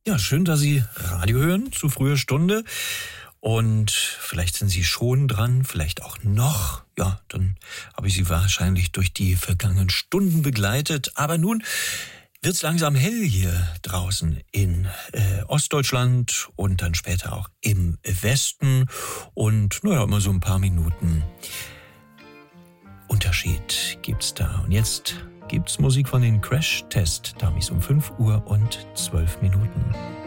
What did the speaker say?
Ja, schön, dass Sie Radio hören zu früher Stunde. Und vielleicht sind Sie schon dran, vielleicht auch noch. Ja, dann habe ich Sie wahrscheinlich durch die vergangenen Stunden begleitet. Aber nun wird's langsam hell hier draußen in Ostdeutschland und dann später auch im Westen. Und naja, immer so ein paar Minuten Unterschied gibt's da. Und jetzt gibt's Musik von den Crash Test Dummies um 5 Uhr und 12 Minuten.